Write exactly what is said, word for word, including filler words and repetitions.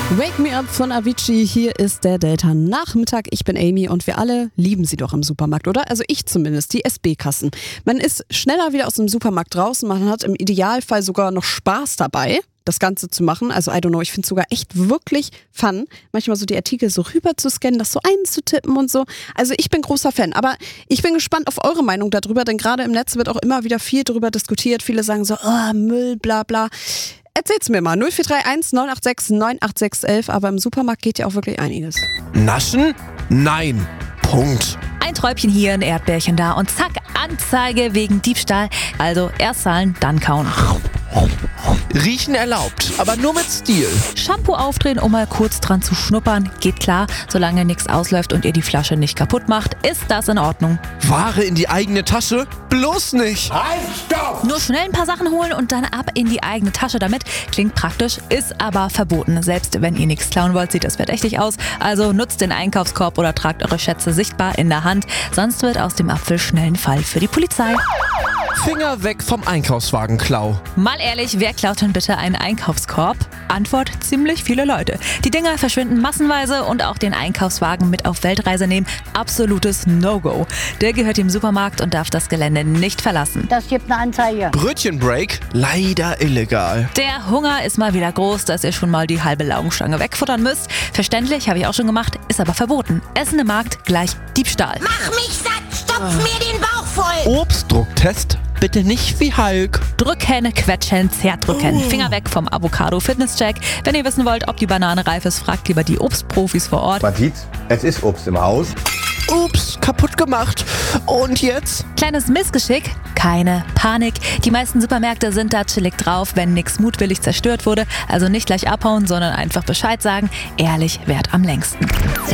Wake Me Up von Avicii, hier ist der Delta-Nachmittag. Ich bin Amy und wir alle lieben sie doch im Supermarkt, oder? Also ich zumindest, die S B-Kassen. Man ist schneller wieder aus dem Supermarkt draußen, man hat im Idealfall sogar noch Spaß dabei, das Ganze zu machen. Also I don't know, ich finde es sogar echt wirklich fun, manchmal so die Artikel so rüber zu scannen, das so einzutippen und so. Also ich bin großer Fan, aber ich bin gespannt auf eure Meinung darüber, denn gerade im Netz wird auch immer wieder viel darüber diskutiert. Viele sagen so, oh, Müll, bla bla. Erzähl's mir mal, null vier drei eins neun acht sechs neun acht sechs eins, aber im Supermarkt geht ja auch wirklich einiges. Naschen? Nein. Punkt. Ein Träubchen hier, ein Erdbärchen da und zack, Anzeige wegen Diebstahl. Also erst zahlen, dann kauen. Riechen erlaubt, aber nur mit Stil. Shampoo aufdrehen, um mal kurz dran zu schnuppern, geht klar. Solange nichts ausläuft und ihr die Flasche nicht kaputt macht, ist das in Ordnung. Ware in die eigene Tasche? Bloß nicht. Halt, stopp! Nur schnell ein paar Sachen holen und dann ab in die eigene Tasche damit. Klingt praktisch, ist aber verboten. Selbst wenn ihr nichts klauen wollt, sieht das verdächtig aus. Also nutzt den Einkaufskorb oder tragt eure Schätze sichtbar in der Hand. Sonst wird aus dem Apfel schnell ein Fall für die Polizei. Finger weg vom Einkaufswagenklau. Mal ehrlich, wer klaut denn bitte einen Einkaufskorb? Antwort: ziemlich viele Leute. Die Dinger verschwinden massenweise und auch den Einkaufswagen mit auf Weltreise nehmen. Absolutes No-Go. Der gehört dem Supermarkt und darf das Gelände nicht verlassen. Das gibt eine Anzeige. Brötchenbreak? Leider illegal. Der Hunger ist mal wieder groß, dass ihr schon mal die halbe Laugenstange wegfuttern müsst. Verständlich, habe ich auch schon gemacht, ist aber verboten. Essen im Markt gleich Diebstahl. Mach mich satt, stopf mir den Bauch voll. Obstdrucktest? Bitte nicht wie Hulk. Drücken, quetschen, zerdrücken. Oh. Finger weg vom Avocado-Fitness-Check. Wenn ihr wissen wollt, ob die Banane reif ist, fragt lieber die Obstprofis vor Ort. Man sieht's, es ist Obst im Haus. Ups, kaputt gemacht. Und jetzt? Kleines Missgeschick? Keine Panik. Die meisten Supermärkte sind da chillig drauf, wenn nichts mutwillig zerstört wurde. Also nicht gleich abhauen, sondern einfach Bescheid sagen. Ehrlich währt am längsten.